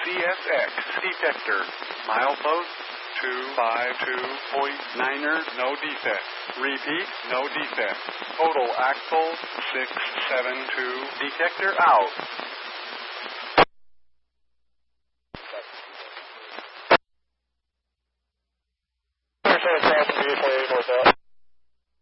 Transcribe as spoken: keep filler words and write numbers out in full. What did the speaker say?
C S X detector. Milepost two five two point niner, no defect. Repeat, no defect. Total axle six seven two. Detector out.